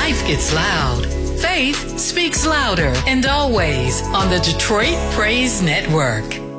life gets loud, faith speaks louder and always on the Detroit Praise Network.